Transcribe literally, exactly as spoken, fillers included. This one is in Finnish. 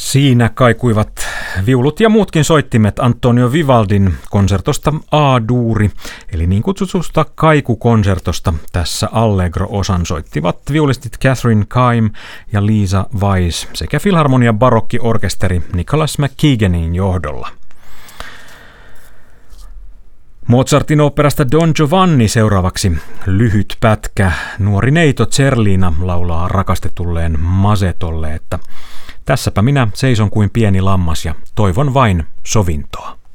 Siinä kaikuivat viulut ja muutkin soittimet Antonio Vivaldin konsertosta A-duuri, eli niin kutsutusta kaikukonsertosta. Tässä Allegro-osan soittivat viulistit Catherine Kime ja Lisa Weiss sekä Filharmonian barokkiorkesteri Nicholas McKeeganin johdolla. Mozartin oopperasta Don Giovanni seuraavaksi lyhyt pätkä. Nuori neito Zerlina laulaa rakastetulleen Mazetolle, että tässäpä minä seison kuin pieni lammas ja toivon vain sovintoa.